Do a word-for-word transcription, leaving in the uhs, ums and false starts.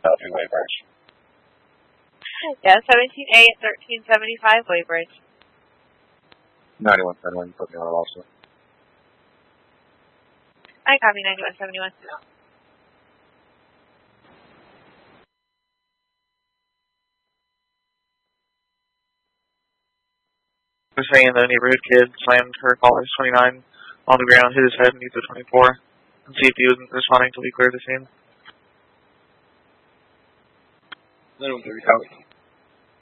Copy, Waybridge. Yeah, seventeen A at thirteen seventy-five, Waybridge. ninety-one seventy-one, you put me on it also. I copy ninety-one seventy-one. We're saying the neighborhood kid slammed her collar twenty-nine on the ground, hit his head, and needs a twenty-four. And see if he wasn't responding until we clear the scene. ninety-one thirty, copy.